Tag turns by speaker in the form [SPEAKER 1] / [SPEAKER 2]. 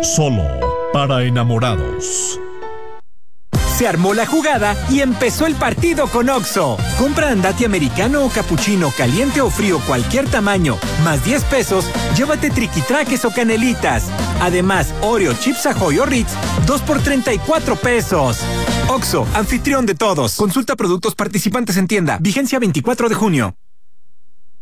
[SPEAKER 1] solo para enamorados.
[SPEAKER 2] Se armó la jugada y empezó el partido con Oxxo. Compra andati americano o capuchino, caliente o frío, cualquier tamaño, más 10 pesos, llévate triquitraques o canelitas. Además, Oreo, Chips Ahoy o Ritz, 2 por 34 pesos. Oxxo, anfitrión de todos. Consulta productos participantes en tienda. Vigencia 24 de junio.